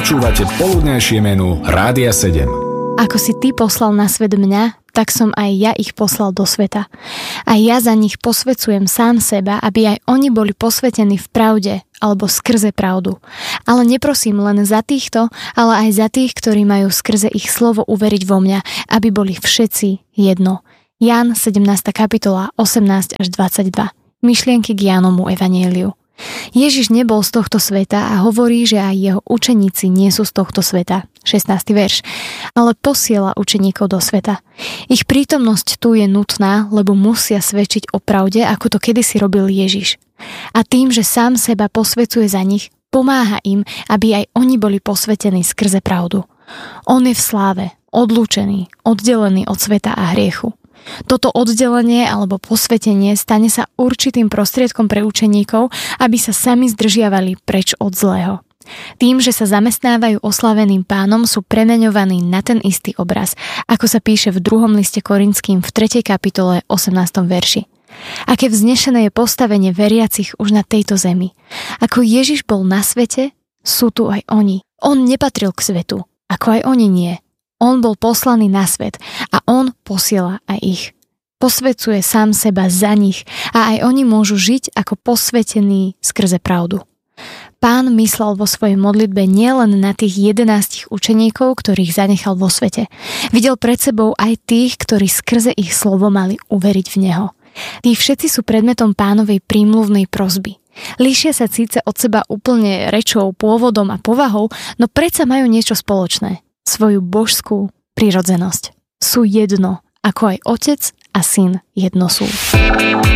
Počúvate poludnejšie menu Rádia 7. Ako si ty poslal na svet mňa, tak som aj ja ich poslal do sveta. A ja za nich posväcujem sám seba, aby aj oni boli posvetení v pravde, alebo skrze pravdu. Ale neprosím len za týchto, ale aj za tých, ktorí majú skrze ich slovo uveriť vo mňa, aby boli všetci jedno. Ján 17. kapitola 18 až 22. Myšlienky k Jánomu evanjeliu. Ježiš nebol z tohto sveta a hovorí, že aj jeho učeníci nie sú z tohto sveta. 16. verš. Ale posiela učeníkov do sveta. Ich prítomnosť tu je nutná, lebo musia svedčiť o pravde, ako to kedysi robil Ježiš. A tým, že sám seba posväcuje za nich, pomáha im, aby aj oni boli posvetení skrze pravdu. On je v sláve, odlúčený, oddelený od sveta a hriechu. Toto oddelenie alebo posvetenie stane sa určitým prostriedkom pre učeníkov, aby sa sami zdržiavali preč od zlého. Tým, že sa zamestnávajú oslaveným Pánom, sú premeňovaní na ten istý obraz, ako sa píše v 2. liste Korinským v 3. kapitole 18. verši. Aké vznešené je postavenie veriacich už na tejto zemi. Ako Ježiš bol na svete, sú tu aj oni. On nepatril k svetu, ako aj oni nie. On bol poslaný na svet a on posiela aj ich. Posväcuje sám seba za nich a aj oni môžu žiť ako posvetení skrze pravdu. Pán myslel vo svojej modlitbe nielen na tých 11 učeníkov, ktorých zanechal vo svete. Videl pred sebou aj tých, ktorí skrze ich slovo mali uveriť v Neho. Tí všetci sú predmetom Pánovej prímluvnej prosby. Líšia sa síce od seba úplne rečou, pôvodom a povahou, no predsa majú niečo spoločné. Svoju božskú prirodzenosť. Sú jedno, ako aj Otec a Syn jedno sú.